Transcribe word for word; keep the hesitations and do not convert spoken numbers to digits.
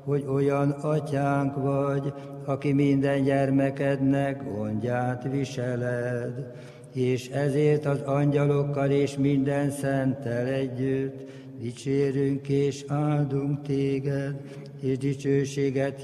hogy olyan atyánk vagy, aki minden gyermekednek gondját viseled, és ezért az angyalokkal és minden szenttel együtt dicsérünk és áldunk téged, és dicsőséget